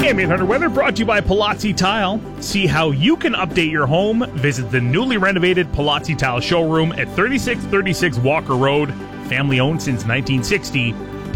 AM 800 weather brought to you by Palazzi Tile. See how you can update your home. Visit the newly renovated Palazzi Tile showroom at 3636 Walker Road. Family owned since 1960.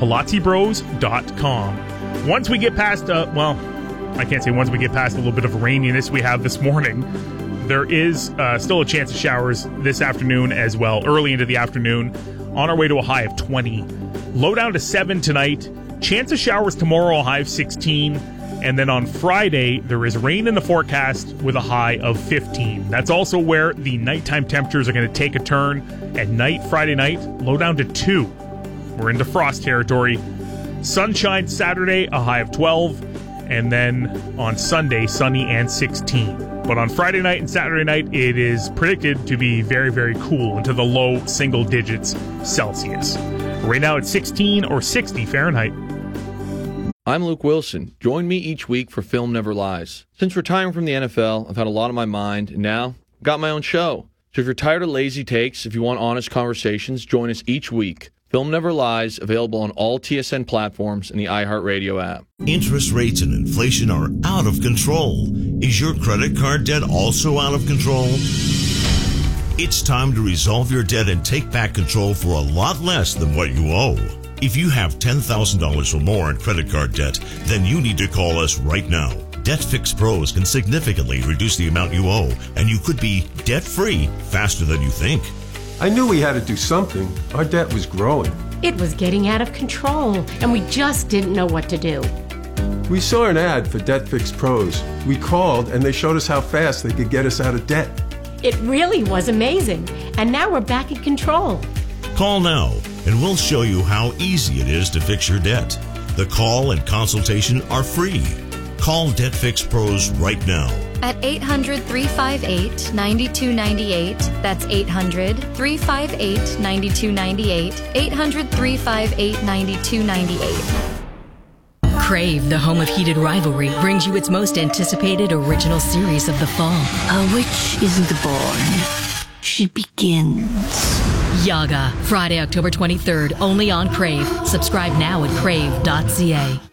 PalazziBros.com. Once we get past, I can't say once we get past a little bit of raininess we have this morning, there is still a chance of showers this afternoon as well, early into the afternoon, on our way to a high of 20. Low down to 7 tonight. Chance of showers tomorrow, a high of 16. And then on Friday, there is rain in the forecast with a high of 15. That's also where the nighttime temperatures are going to take a turn. At night, Friday night, low down to 2. We're into frost territory. Sunshine Saturday, a high of 12. And then on Sunday, sunny and 16. But on Friday night and Saturday night, it is predicted to be very, very cool into the low single digits Celsius. Right now it's 16 or 60 Fahrenheit. I'm Luke Wilson. Join me each week for Film Never Lies. Since retiring from the NFL, I've had a lot on my mind, and now I've got my own show. So if you're tired of lazy takes, if you want honest conversations, join us each week. Film Never Lies, available on all TSN platforms and the iHeartRadio app. Interest rates and inflation are out of control. Is your credit card debt also out of control? It's time to resolve your debt and take back control for a lot less than what you owe. If you have $10,000 or more in credit card debt, then you need to call us right now. Debt Fix Pros can significantly reduce the amount you owe, and you could be debt-free faster than you think. I knew we had to do something. Our debt was growing. It was getting out of control, and we just didn't know what to do. We saw an ad for Debt Fix Pros. We called, and they showed us how fast they could get us out of debt. It really was amazing, and now we're back in control. Call now, and we'll show you how easy it is to fix your debt. The call and consultation are free. Call Debt Fix Pros right now. At 800-358-9298. That's 800-358-9298. 800-358-9298. Crave, the home of heated rivalry, brings you its most anticipated original series of the fall. A witch isn't born. She begins. Yaga, Friday, October 23rd, only on Crave. Subscribe now at crave.ca.